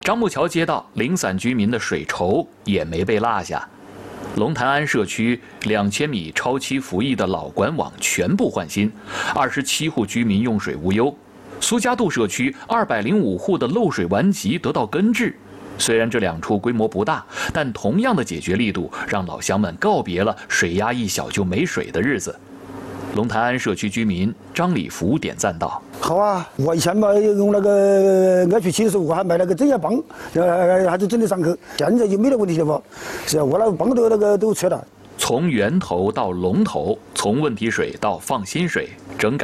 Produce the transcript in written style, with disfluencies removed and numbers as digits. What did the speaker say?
樟木桥街道零散居民的水愁也没被落下。龙潭安社区2000米超期服役的老管网全部换新，27户居民用水无忧。苏家渡社区205户的漏水顽疾得到根治。虽然这2处规模不大，但同样的解决力度，让老乡们告别了水压一小就没水的日子。龙潭安社区居民张礼福点赞道：“ 好啊，我以前嘛用那个H7的时候，我还买那个增压泵，还是整得上去。现在就没得问题了不？是我那个泵都撤了。 从源头到龙头，从问题水到放心水，整改。